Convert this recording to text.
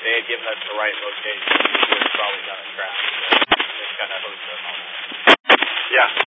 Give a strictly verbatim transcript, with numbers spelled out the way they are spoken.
they had given us the right location, we would have probably done a crash. So it kind of hurts us on that. Yeah,